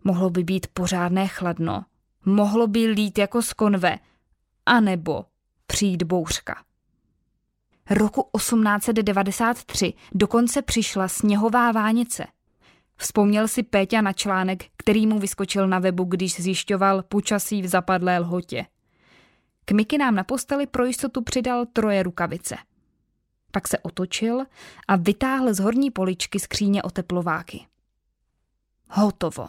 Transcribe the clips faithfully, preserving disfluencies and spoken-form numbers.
Mohlo by být pořádné chladno, mohlo by lít jako z konve, anebo přijít bouřka. Roku osmnáct set devadesát tři dokonce přišla sněhová vánice. Vzpomněl si Péťa na článek, který mu vyskočil na webu, když zjišťoval počasí v zapadlé lhotě. K mikinám na posteli pro jistotu přidal troje rukavice. Pak se otočil a vytáhl z horní poličky skříně oteplováky. Hotovo.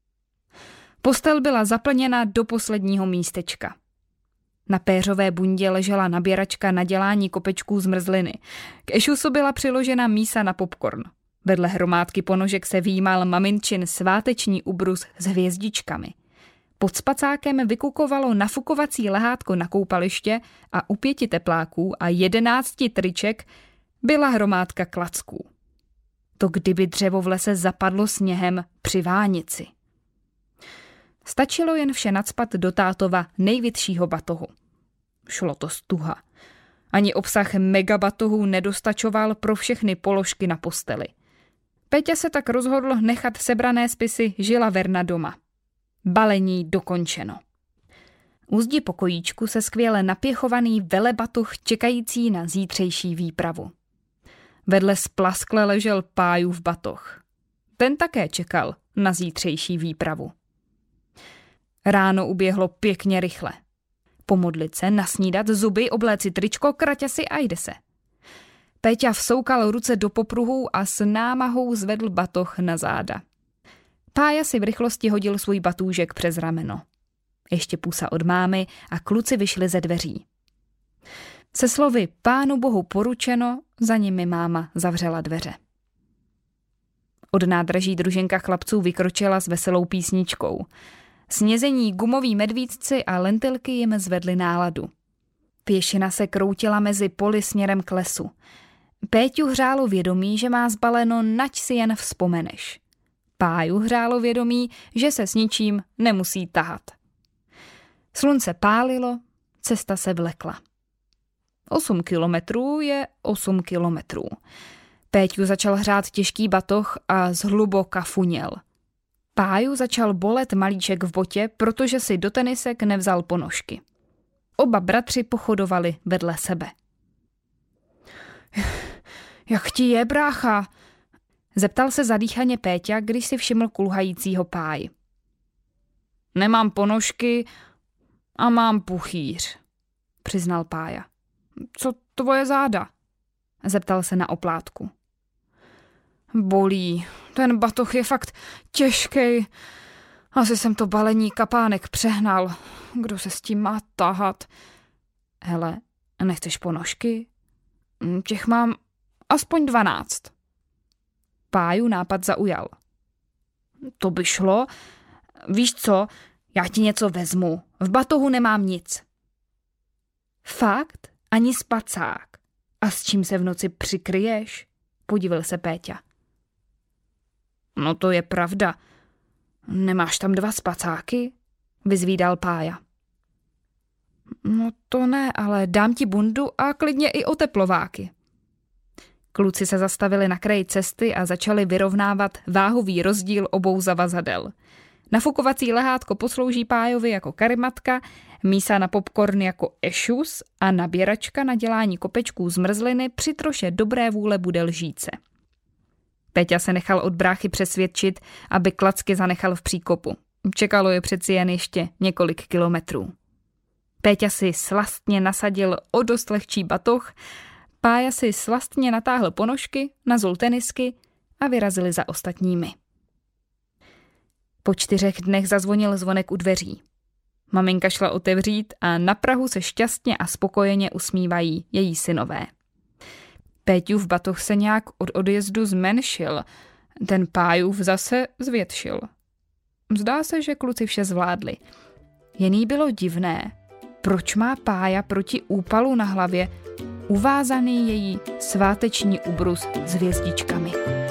Postel byla zaplněna do posledního místečka. Na péřové bundě ležela naběračka na dělání kopečků zmrzliny. K ešusu byla přiložena mísa na popcorn. Vedle hromádky ponožek se výjímal maminčin sváteční ubrus s hvězdičkami. Pod spacákem vykukovalo nafukovací lehátko na koupaliště a u pěti tepláků a jedenácti triček byla hromádka klacků. To kdyby dřevo v lese zapadlo sněhem při vánici. Stačilo jen vše nacpat do tátova největšího batohu. Šlo to stuha. Ani obsah megabatohů nedostačoval pro všechny položky na posteli. Péťa se tak rozhodl nechat sebrané spisy Žila Verna doma. Balení dokončeno. U zdi pokojíčku se skvěle napěchovaný velebatoh čekající na zítřejší výpravu. Vedle splaskle ležel Pájův batoh. Ten také čekal na zítřejší výpravu. Ráno uběhlo pěkně rychle. Pomodlit se, nasnídat, zuby, obléci tričko, kraťasy a jde se. Péťa vsoukal ruce do popruhů a s námahou zvedl batoh na záda. Pája si v rychlosti hodil svůj batůžek přes rameno. Ještě pusa od mámy a kluci vyšli ze dveří. Se slovy Pánu Bohu poručeno, za nimi máma zavřela dveře. Od nádraží družinka chlapců vykročila s veselou písničkou. Snězení gumoví medvídci a lentilky jim zvedly náladu. Pěšina se kroutila mezi poli směrem k lesu. Péťu hřálo vědomí, že má zbaleno, nač si jen vzpomeneš. Páju hřálo vědomí, že se s ničím nemusí tahat. Slunce pálilo, cesta se vlekla. Osm kilometrů je osm kilometrů. Péťu začal hrát těžký batoh a zhluboka funěl. Páju začal bolet malíček v botě, protože si do tenisek nevzal ponožky. Oba bratři pochodovali vedle sebe. Jak ti je, brácha? Zeptal se zadýchaně Péťa, když si všiml kulhajícího Páji. Nemám ponožky a mám puchýř, přiznal Pája. Co tvoje záda? Zeptal se na oplátku. Bolí, ten batoh je fakt těžkej. Asi jsem to balení kapánek přehnal. Kdo se s tím má tahat? Hele, nechceš ponožky? Těch mám aspoň dvanáct. Páju nápad zaujal. To by šlo. Víš co, já ti něco vezmu. V batohu nemám nic. Fakt? Ani spacák. A s čím se v noci přikryješ? Podivil se Péťa. No to je pravda. Nemáš tam dva spacáky? Vyzvídal Pája. No to ne, ale dám ti bundu a klidně i oteplováky. Kluci se zastavili na kraji cesty a začali vyrovnávat váhový rozdíl obou zavazadel. Nafukovací lehátko poslouží Pájovi jako karimatka, mísa na popcorn jako ešus a naběračka na dělání kopečků zmrzliny při troše dobré vůle bude lžíce. Péťa se nechal od bráchy přesvědčit, aby klacky zanechal v příkopu. Čekalo je přeci jen ještě několik kilometrů. Péťa si slastně nasadil o dost lehčí batoh, Pája si slastně natáhl ponožky, nazul tenisky a vyrazili za ostatními. Po čtyřech dnech zazvonil zvonek u dveří. Maminka šla otevřít a na prahu se šťastně a spokojeně usmívají její synové. Péťův batoh se nějak od odjezdu zmenšil, ten Pájův zase zvětšil. Zdá se, že kluci vše zvládli. Jen jí bylo divné, proč má Pája proti úpalu na hlavě uvázaný její sváteční ubrus s hvězdičkami.